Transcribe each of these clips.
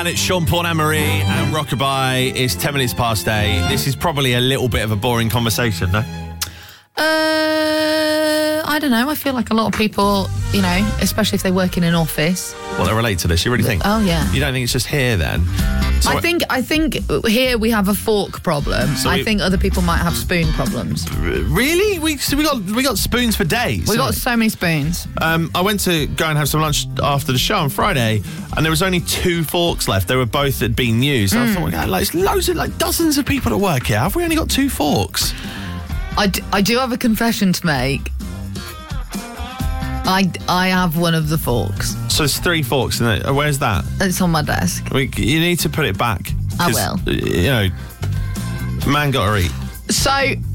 Man, it's Sean Paul, Anne-Marie and Rockabye. It's 10 minutes past 8. This is probably a little bit of a boring conversation, no? I don't know. I feel like a lot of people, especially if they work in an office. Well, they relate to this. You really think? Oh, yeah. You don't think it's just here, then? So I think here we have a fork problem. So I think other people might have spoon problems. Really? We got spoons for days. We got so many spoons. I went to go and have some lunch after the show on Friday, and there was only 2 forks left. They were both had been used. I thought, it's loads of dozens of people at work here. Have we only got 2 forks? I do have a confession to make. I have one of the forks. So it's 3 forks, isn't it? Where's that? It's on my desk. You need to put it back. I will. Man got to eat. So,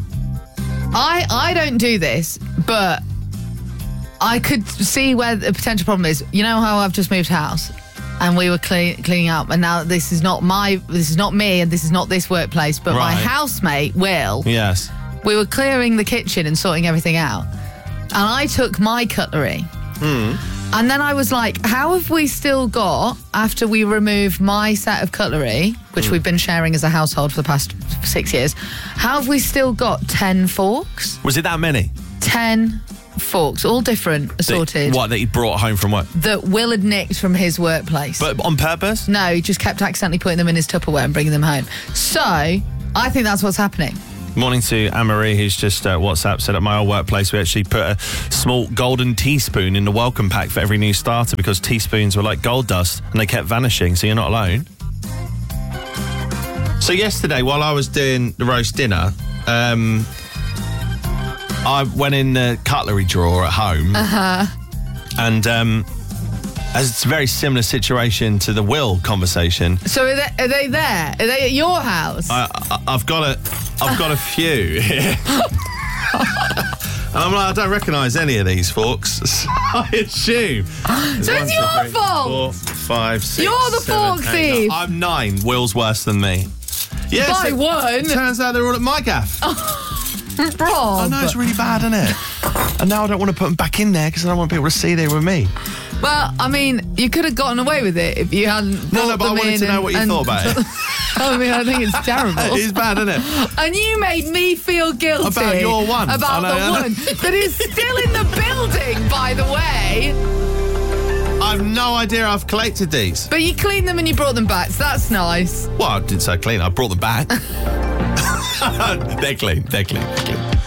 I don't do this, but I could see where the potential problem is. You know how I've just moved house, and we were cleaning up, and now this is not me, and this is not this workplace, but my housemate Will. Yes. We were clearing the kitchen and sorting everything out, and I took my cutlery. And then I was like, how have we still got, after we removed my set of cutlery, which we've been sharing as a household for the past 6 years, how have we still got 10 forks? Was it that many? 10 forks, all different, assorted. That he brought home from work? That Will had nicked from his workplace. But on purpose? No, he just kept accidentally putting them in his Tupperware and bringing them home. So, I think that's what's happening. Morning to Anne-Marie, who's just WhatsApp said at my old workplace we actually put a small golden teaspoon in the welcome pack for every new starter because teaspoons were like gold dust and they kept vanishing, so you're not alone. So yesterday, while I was doing the roast dinner, I went in the cutlery drawer at home. And as it's a very similar situation to the Will conversation. So are they there? Are they at your house? I've got a few here. And I'm like, I don't recognise any of these forks. So I assume. So it's your fault. 4, 5, 6. You're the 7, fork 8, thief. 9. I'm 9. Will's worse than me. Yes. By one. Turns out they're all at my gaff. Rob. I know, it's really bad, isn't it? And now I don't want to put them back in there because I don't want people to see they were me. Well, I mean, you could have gotten away with it if you hadn't. No, but I wanted to know what you thought about it. I mean, I think it's terrible. It's bad, isn't it? And you made me feel guilty about your one. About the one that is still in the building, by the way. I've no idea I've collected these. But you cleaned them and you brought them back, so that's nice. Well, I didn't say clean. I brought them back. They're clean.